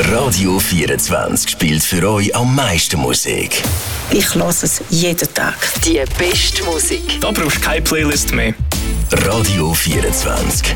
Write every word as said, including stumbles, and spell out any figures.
Radio vierundzwanzig spielt für euch am meisten Musik. Ich höre es jeden Tag. Die beste Musik. Da brauchst du keine Playlist mehr. Radio vierundzwanzig.